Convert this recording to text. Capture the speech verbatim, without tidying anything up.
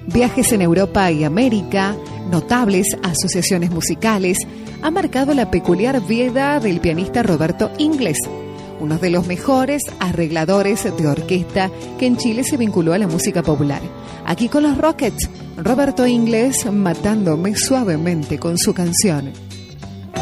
Viajes en Europa y América, notables asociaciones musicales, ha marcado la peculiar vida del pianista Roberto Ingles, uno de los mejores arregladores de orquesta que en Chile se vinculó a la música popular. Aquí con los Rockets, Roberto Ingles, matándome suavemente con su canción